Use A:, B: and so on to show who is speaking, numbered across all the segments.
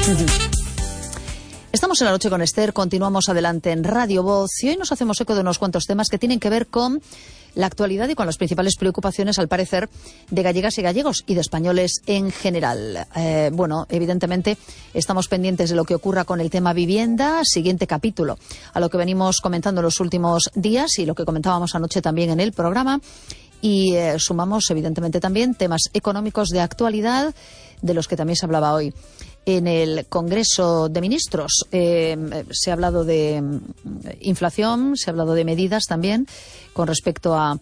A: Estamos en La Noche con Esther, continuamos adelante en Radio Voz y hoy nos hacemos eco de unos cuantos temas que tienen que ver con la actualidad y con las principales preocupaciones, al parecer, de gallegas y gallegos y de españoles en general. Evidentemente, estamos pendientes de lo que ocurra con el tema vivienda, siguiente capítulo a lo que venimos comentando en los últimos días y lo que comentábamos anoche también en el programa. Y sumamos, evidentemente, también temas económicos de actualidad, de los que también se hablaba hoy en el Congreso de Ministros. Se ha hablado de inflación, se ha hablado de medidas también con respecto a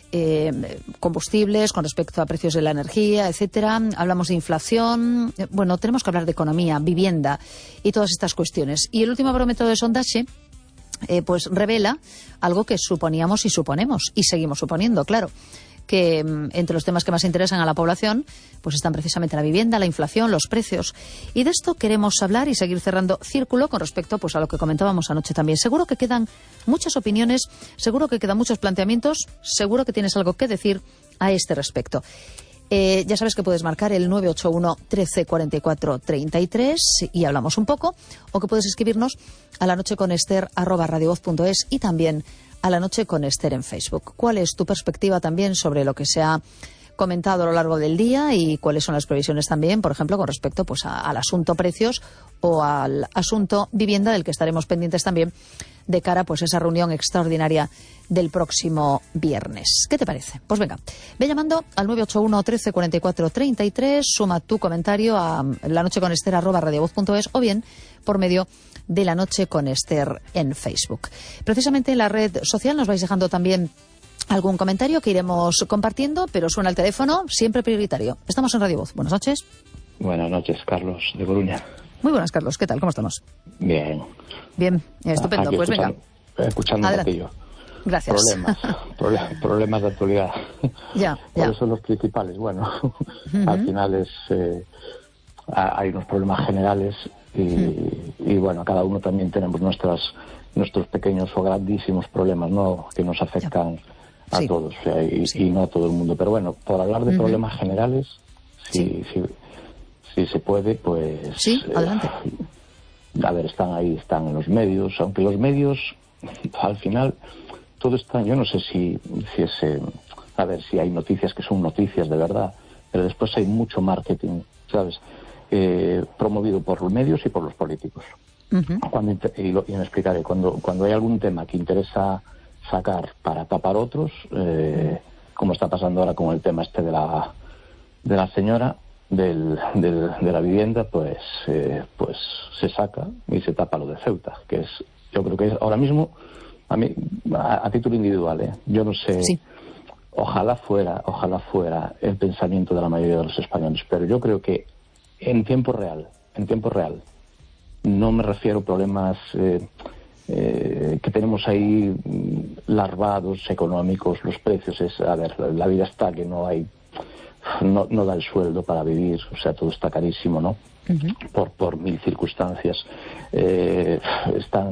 A: combustibles, con respecto a precios de la energía, etcétera. Hablamos de inflación. Bueno, tenemos que hablar de economía, vivienda y todas estas cuestiones. Y el último barómetro de sondaje pues revela algo que suponíamos y suponemos, y seguimos suponiendo, claro, que entre los temas que más interesan a la población pues están precisamente la vivienda, la inflación, los precios. Y de esto queremos hablar y seguir cerrando círculo con respecto pues a lo que comentábamos anoche también. Seguro que quedan muchas opiniones, seguro que quedan muchos planteamientos, seguro que tienes algo que decir a este respecto. Ya sabes que puedes marcar el 981 13 44 33 y hablamos un poco, o que puedes escribirnos a lanocheconester@radiovoz.es y también a La Noche con Esther en Facebook. ¿Cuál es tu perspectiva también sobre lo que se ha comentado a lo largo del día y cuáles son las previsiones también, por ejemplo, con respecto pues al asunto precios o al asunto vivienda, del que estaremos pendientes también de cara pues a esa reunión extraordinaria del próximo viernes? ¿Qué te parece? Pues venga, ve llamando al 981 13 44 33, suma tu comentario a lanocheconester@radiovoz.es o bien por medio de La Noche con Esther en Facebook. Precisamente en la red social nos vais dejando también algún comentario que iremos compartiendo, pero suena el teléfono, siempre prioritario. Estamos en Radio Voz. Buenas noches.
B: Buenas noches, Carlos, de Coruña.
A: Muy buenas, Carlos. ¿Qué tal? ¿Cómo estamos?
B: Bien.
A: Bien, estupendo.
B: Aquí
A: pues venga.
B: Escuchando un poquillo.
A: Gracias.
B: Problemas de actualidad.
A: Ya.
B: Por eso los principales. Bueno, al final hay unos problemas generales y bueno, cada uno también tenemos nuestros pequeños o grandísimos problemas, ¿no?, que nos afectan a todos, y no a todo el mundo. Pero bueno, por hablar de problemas generales, si se puede, pues...
A: Sí, adelante.
B: A ver, están en los medios, aunque los medios, al final, todo está... Yo no sé si hay noticias que son noticias de verdad, pero después hay mucho marketing, ¿sabes?, promovido por los medios y por los políticos. Y me explicaré, cuando hay algún tema que interesa sacar para tapar otros, como está pasando ahora con el tema de la señora de la vivienda, pues se saca y se tapa lo de Ceuta, que es, yo creo que es ahora mismo, a título individual, yo no sé, ojalá fuera el pensamiento de la mayoría de los españoles, pero yo creo que en tiempo real, no me refiero a problemas que tenemos ahí larvados, económicos, los precios, la vida está que no da el sueldo para vivir, o sea, todo está carísimo, ¿no? Por mil circunstancias. Está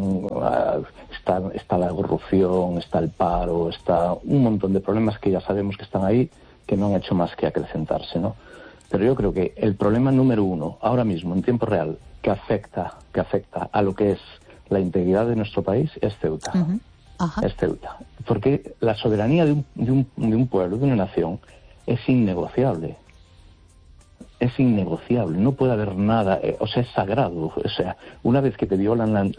B: la corrupción, está el paro, está un montón de problemas que ya sabemos que están ahí, que no han hecho más que acrecentarse, ¿no? Pero yo creo que el problema número uno, ahora mismo, en tiempo real, que afecta a lo que es la integridad de nuestro país, es Ceuta. Es Ceuta. Porque la soberanía de un pueblo, de una nación, es innegociable. Es innegociable. No puede haber nada, es sagrado. O sea, una vez que te violan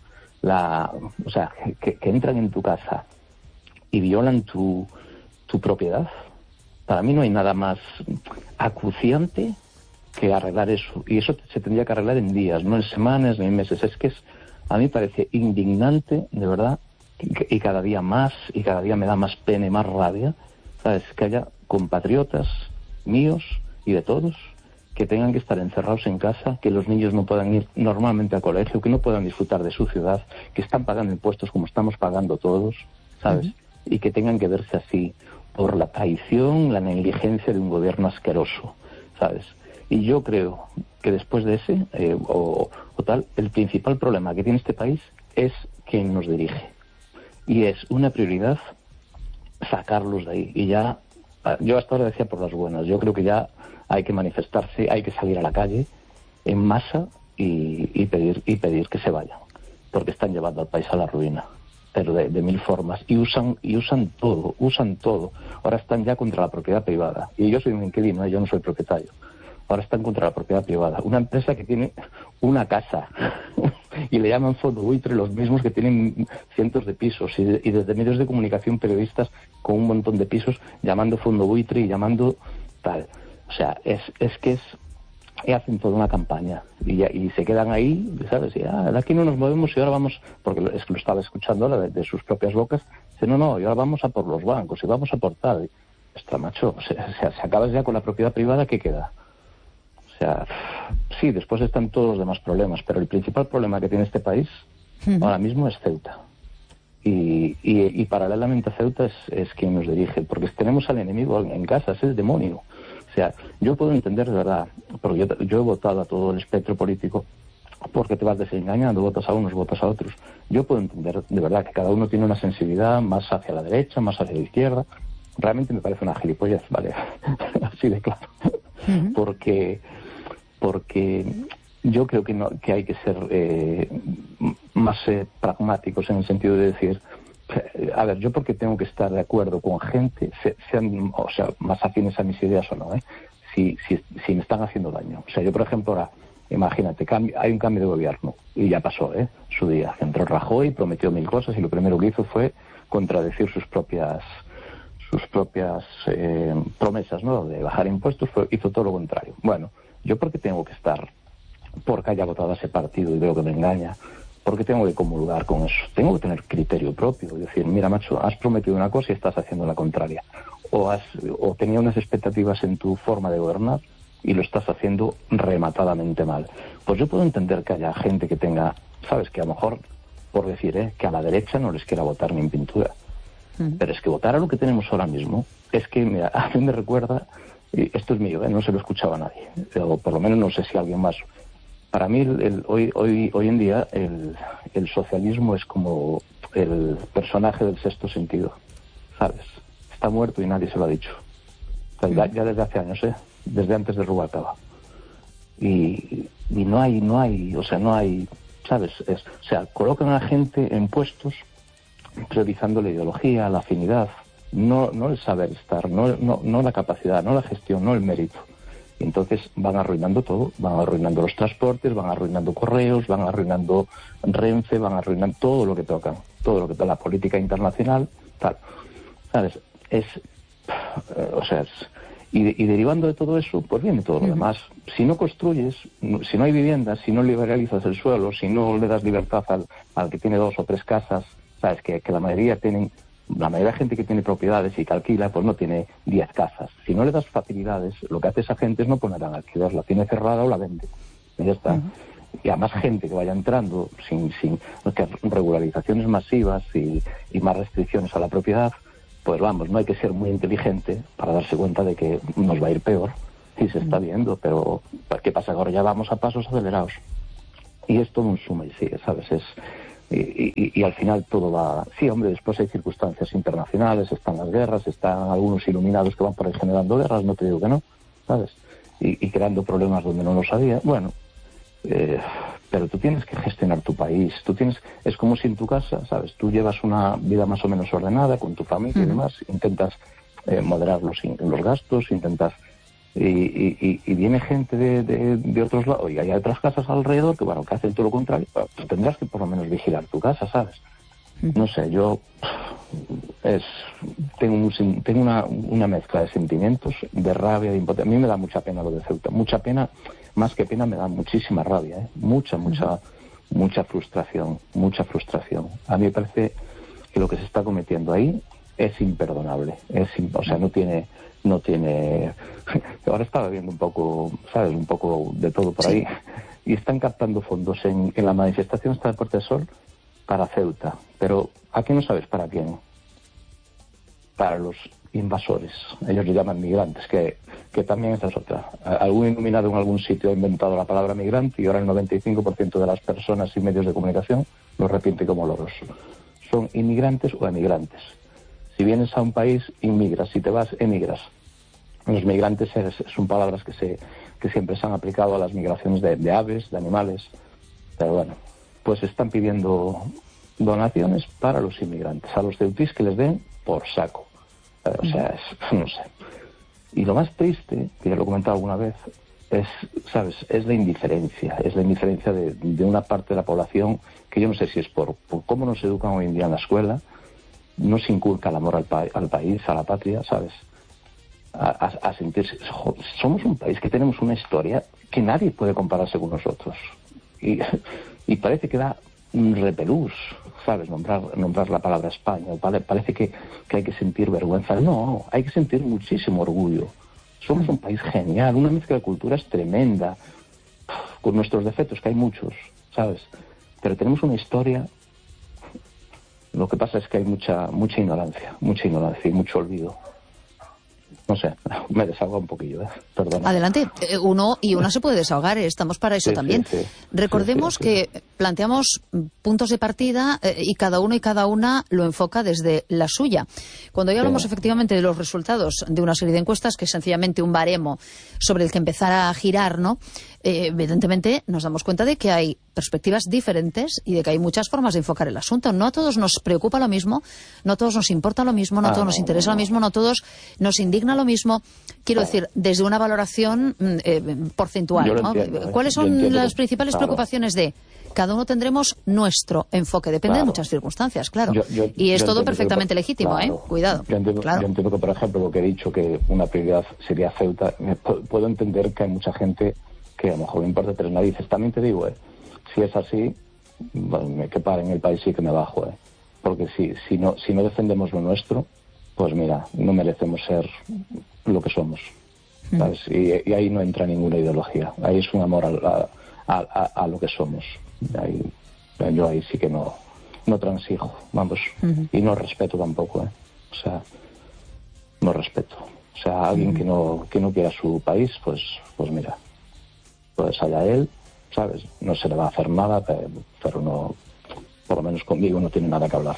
B: que entran en tu casa y violan tu propiedad, para mí no hay nada más acuciante que arreglar eso. Y eso se tendría que arreglar en días, no en semanas ni en meses. A mí parece indignante, de verdad, y cada día más, y cada día me da más pena y más rabia, ¿sabes?, que haya compatriotas míos y de todos que tengan que estar encerrados en casa, que los niños no puedan ir normalmente al colegio, que no puedan disfrutar de su ciudad, que están pagando impuestos como estamos pagando todos, ¿sabes? Y que tengan que verse así por la traición, la negligencia de un gobierno asqueroso, ¿sabes? Y yo creo que después de ese, el principal problema que tiene este país es quien nos dirige. Y es una prioridad sacarlos de ahí. Y ya, yo hasta ahora decía por las buenas, yo creo que ya hay que manifestarse, hay que salir a la calle en masa y pedir que se vayan, porque están llevando al país a la ruina, pero de mil formas, y usan todo. Ahora están ya contra la propiedad privada, y yo soy un inquilino, yo no soy propietario. Ahora están contra la propiedad privada. Una empresa que tiene una casa y le llaman fondo buitre, los mismos que tienen cientos de pisos, y desde medios de comunicación, periodistas con un montón de pisos llamando fondo buitre y llamando tal. O sea, hacen toda una campaña y se quedan ahí, ¿sabes? Y de aquí no nos movemos y ahora vamos, porque es que lo estaba escuchando ahora de sus propias bocas, dice, no, y ahora vamos a por los bancos y vamos a por tal. Está macho, se acabas ya con la propiedad privada, ¿qué queda? O sea, sí, después están todos los demás problemas, pero el principal problema que tiene este país ahora mismo es Ceuta. Y paralelamente a Ceuta es quien nos dirige, porque tenemos al enemigo en casa, es el demonio. O sea, yo puedo entender de verdad, porque yo he votado a todo el espectro político, porque te vas desengañando, votas a unos, votas a otros. Yo puedo entender de verdad que cada uno tiene una sensibilidad más hacia la derecha, más hacia la izquierda. Realmente me parece una gilipollez, ¿vale? Así de claro. Porque yo creo que hay que ser más pragmáticos en el sentido de decir, a ver, yo porque tengo que estar de acuerdo con gente, sean más afines a mis ideas o no, si me están haciendo daño. O sea, yo por ejemplo ahora, imagínate, hay un cambio de gobierno, y ya pasó, su día. Entró Rajoy, prometió 1000 cosas, y lo primero que hizo fue contradecir sus propias promesas, ¿no? De bajar impuestos, hizo todo lo contrario. Bueno, yo porque tengo que estar, porque haya votado a ese partido y veo que me engaña, porque tengo que comulgar con eso, tengo que tener criterio propio, y decir, mira macho, has prometido una cosa y estás haciendo la contraria, o tenía unas expectativas en tu forma de gobernar y lo estás haciendo rematadamente mal. Pues yo puedo entender que haya gente que tenga, sabes, que a lo mejor, por decir, que a la derecha no les quiera votar ni en pintura. Pero es que votar a lo que tenemos ahora mismo, es que, mira, a mí me recuerda, y esto es mío, no se lo escuchaba a nadie, o por lo menos no sé si alguien más. Para mí, hoy en día, el socialismo es como el personaje del Sexto Sentido, ¿sabes? Está muerto y nadie se lo ha dicho. O sea, ya desde hace años, desde antes de Rubalcaba. Y no hay, ¿sabes? O sea, colocan a la gente en puestos priorizando la ideología, la afinidad, no el saber estar, no la capacidad, no la gestión, no el mérito. Y entonces van arruinando todo, van arruinando los transportes, van arruinando correos, van arruinando Renfe, van arruinando todo lo que tocan, la política internacional, tal. ¿Sabes? Y derivando de todo eso, pues viene todo lo demás. Si no construyes, si no hay viviendas, si no liberalizas el suelo, si no le das libertad al que tiene 2 o 3 casas, sabes que la mayoría de gente que tiene propiedades y que alquila, pues no tiene 10 casas. Si no le das facilidades, lo que hace esa gente es no ponerla en alquiler, la tiene cerrada o la vende. Y ya está. Y a más gente que vaya entrando sin regularizaciones masivas y más restricciones a la propiedad, pues vamos, no hay que ser muy inteligente para darse cuenta de que nos va a ir peor. Sí, se está viendo, pero ¿qué pasa? Ahora ya vamos a pasos acelerados. Y es todo un suma y sigue, ¿sabes? Y al final todo va... Sí, hombre, después hay circunstancias internacionales, están las guerras, están algunos iluminados que van por ahí generando guerras, no te digo que no, ¿sabes? Y creando problemas donde no los había. Bueno, pero tú tienes que gestionar tu país. Es como si en tu casa, ¿sabes? Tú llevas una vida más o menos ordenada con tu familia y demás, intentas moderar los gastos, y viene gente de otros lados, y hay otras casas alrededor que, bueno, que hacen todo lo contrario. Pues tendrás que por lo menos vigilar tu casa, ¿sabes? No sé, yo tengo una mezcla de sentimientos, de rabia, de impotencia. A mí me da mucha pena lo de Ceuta, mucha pena, más que pena me da muchísima rabia, mucha frustración. A mí me parece que lo que se está cometiendo ahí es imperdonable, no tiene ahora estaba viendo un poco, ¿sabes? Un poco de todo por ahí, y están captando fondos en la manifestación esta de Puerta del Sol para Ceuta, pero aquí no sabes para quién. Para los invasores, ellos le llaman migrantes, que también esa es otra. Algún iluminado en algún sitio ha inventado la palabra migrante y ahora el 95% de las personas y medios de comunicación lo repiten como loros. Son inmigrantes o emigrantes. Si vienes a un país, inmigras. Si te vas, emigras. Los migrantes son palabras que que siempre se han aplicado a las migraciones de aves, de animales. Pero bueno, pues están pidiendo donaciones para los inmigrantes. A los ceutís que les den por saco. O sea, no sé. Y lo más triste, que ya lo he comentado alguna vez, es, ¿sabes?, es la indiferencia. Es la indiferencia de una parte de la población que yo no sé si es por cómo nos educan hoy en día en la escuela. No se inculca el amor al país, a la patria, ¿sabes? A sentirse... Somos un país que tenemos una historia que nadie puede compararse con nosotros. Y parece que da un repelús, ¿sabes?, nombrar la palabra España. Parece que hay que sentir vergüenza. No, hay que sentir muchísimo orgullo. Somos un país genial, una mezcla de culturas tremenda, con nuestros defectos, que hay muchos, ¿sabes? Pero tenemos una historia. Lo que pasa es que hay mucha ignorancia y mucho olvido. No sé, me desahogo un poquillo, perdona.
A: Adelante, uno y una se puede desahogar, estamos para eso también.
B: Sí.
A: Recordemos que planteamos puntos de partida y cada uno y cada una lo enfoca desde la suya. Cuando ya hablamos efectivamente de los resultados de una serie de encuestas, que es sencillamente un baremo sobre el que empezar a girar, ¿no? Evidentemente nos damos cuenta de que hay perspectivas diferentes y de que hay muchas formas de enfocar el asunto. No a todos nos preocupa lo mismo, no a todos nos importa lo mismo, no a todos nos interesa lo mismo, no a todos nos indigna lo mismo. Quiero decir, desde una valoración porcentual, ¿no? ¿Cuáles son las principales preocupaciones de...? Cada uno tendremos nuestro enfoque, depende de muchas circunstancias, claro. Y es todo perfectamente legítimo, Cuidado.
B: Yo entiendo que, por ejemplo, lo que he dicho, que una prioridad sería Ceuta, puedo entender que hay mucha gente que a lo mejor me importa tres narices. También te digo, si es así, bueno, que paren el país y que me bajo, porque si no defendemos lo nuestro, pues mira, no merecemos ser lo que somos, ¿sabes? Y ahí no entra ninguna ideología, ahí es un amor a lo que somos. Yo ahí sí que no transijo, vamos, y no respeto tampoco, o sea, no respeto. O sea, alguien que no quiera su país, pues mira, pues allá él, ¿sabes? No se le va a hacer nada, pero no, por lo menos conmigo no tiene nada que hablar.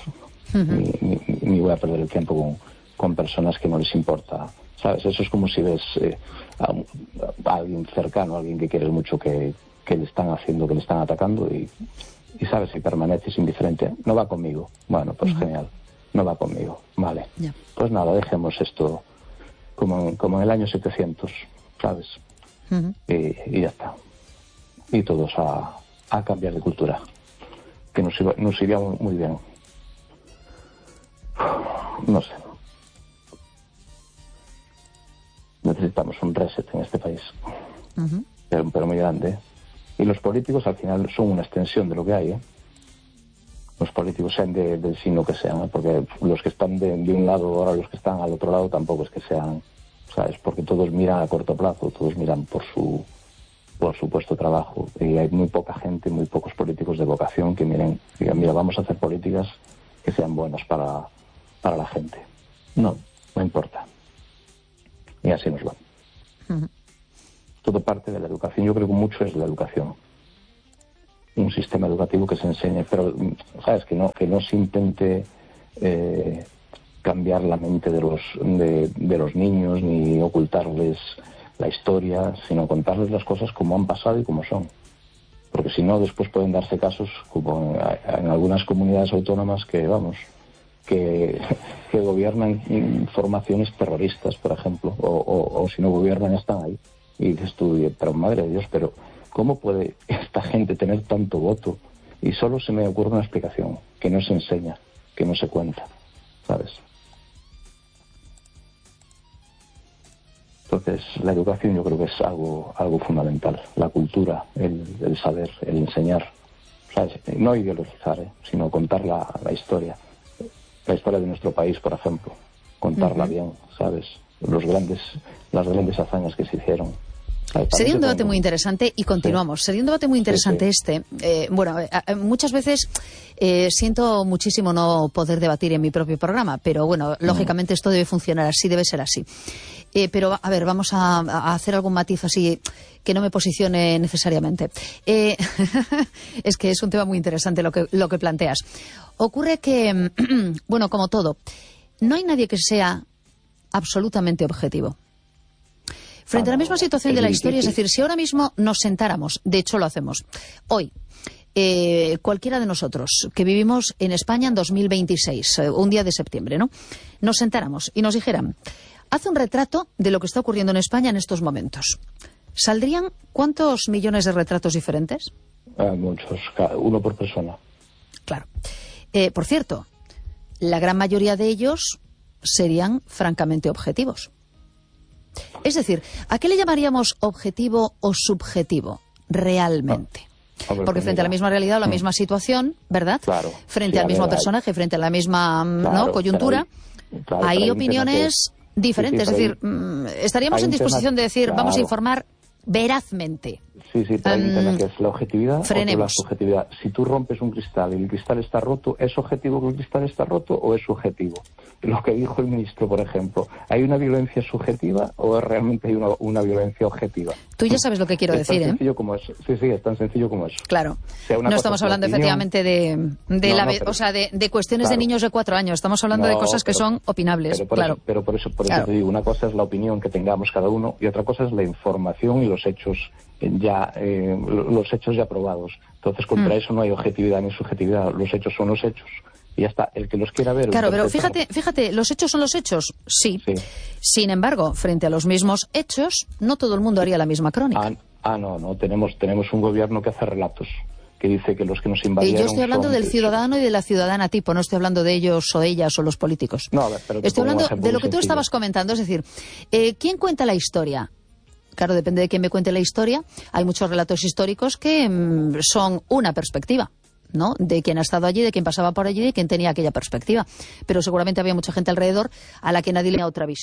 B: Ni voy a perder el tiempo con personas que no les importa, ¿sabes? Eso es como si ves a alguien cercano, a alguien que quieres mucho, que le están haciendo, que le están atacando y sabes, si permaneces indiferente, no va conmigo. Bueno, pues genial, no va conmigo, vale.
A: Yeah.
B: Pues nada, dejemos esto como en el año 700, ¿sabes? Y ya está. Y todos a cambiar de cultura, que nos iría muy bien. No sé. Necesitamos un reset en este país, pero muy grande. Y los políticos al final son una extensión de lo que hay, Los políticos sean del signo que sean, porque los que están de un lado, ahora los que están al otro lado tampoco es que sean, ¿sabes? Porque todos miran a corto plazo, todos miran por su puesto de trabajo. Y hay muy poca gente, muy pocos políticos de vocación que digan, mira, vamos a hacer políticas que sean buenas para la gente. No importa. Y así nos va. Todo parte de la educación. Yo creo que mucho es la educación. Un sistema educativo que se enseñe, pero, ¿sabes? Que no se intente cambiar la mente de los niños, ni ocultarles la historia, sino contarles las cosas como han pasado y como son. Porque si no, después pueden darse casos, como en algunas comunidades autónomas que gobiernan formaciones terroristas, por ejemplo, o si no gobiernan están ahí. Y dices tú, pero madre de Dios, pero ¿cómo puede esta gente tener tanto voto? Y solo se me ocurre una explicación, que no se enseña, que no se cuenta, ¿sabes? Entonces, la educación yo creo que es algo fundamental. La cultura, el saber, el enseñar, ¿sabes? No ideologizar, sino contar la historia. La historia de nuestro país, por ejemplo. Contarla bien, ¿sabes? Las grandes hazañas que se hicieron.
A: Sería un debate muy interesante y continuamos. Sería un debate muy interesante muchas veces siento muchísimo no poder debatir en mi propio programa, pero bueno, lógicamente esto debe funcionar así, debe ser así. Pero, a ver, vamos a hacer algún matiz así que no me posicione necesariamente. Es que es un tema muy interesante lo que planteas. Ocurre que, bueno, como todo, no hay nadie que sea absolutamente objetivo. Frente a la misma situación de la historia, es decir, si ahora mismo nos sentáramos, de hecho lo hacemos, hoy, cualquiera de nosotros que vivimos en España en 2026, un día de septiembre, ¿no? Nos sentáramos y nos dijeran, haz un retrato de lo que está ocurriendo en España en estos momentos. ¿Saldrían cuántos millones de retratos diferentes?
B: Muchos, uno por persona.
A: Claro. Por cierto, la gran mayoría de ellos serían francamente objetivos. Es decir, ¿a qué le llamaríamos objetivo o subjetivo realmente? Porque frente a la misma realidad o la misma situación, ¿verdad?
B: Claro.
A: Frente al mismo personaje, frente a la misma coyuntura, hay opiniones diferentes. Es decir, estaríamos en disposición de decir, vamos a informar verazmente.
B: Sí, pero hay un tema que es la objetividad
A: frenemos.
B: o la subjetividad. Si tú rompes un cristal y el cristal está roto, ¿es objetivo que el cristal está roto o es subjetivo? Lo que dijo el ministro, por ejemplo, ¿hay una violencia subjetiva o realmente hay una violencia objetiva?
A: Tú ya sabes lo que quiero decir,
B: Es tan sencillo como eso. Sí, es tan sencillo como eso.
A: Claro. No estamos hablando efectivamente de cuestiones de niños de 4 años. Estamos hablando de cosas que son opinables.
B: Pero por eso te digo, una cosa es la opinión que tengamos cada uno y otra cosa es la información y los hechos los hechos ya probados. Entonces, contra eso no hay objetividad ni subjetividad. Los hechos son los hechos. Y ya está. El que los quiera ver...
A: Claro, pero fíjate, ¿los hechos son los hechos? Sí. Sin embargo, frente a los mismos hechos, no todo el mundo haría la misma crónica.
B: No. Tenemos un gobierno que hace relatos, que dice que los que nos invadieron...
A: Yo estoy hablando del ciudadano y de la ciudadana tipo, no estoy hablando de ellos o ellas o los políticos.
B: No, a ver, pero
A: estoy hablando de lo que tú estabas comentando, es decir, ¿quién cuenta la historia? Claro, depende de quién me cuente la historia. Hay muchos relatos históricos que son una perspectiva, ¿no? De quien ha estado allí, de quien pasaba por allí, de quien tenía aquella perspectiva. Pero seguramente había mucha gente alrededor a la que nadie le da otra visión.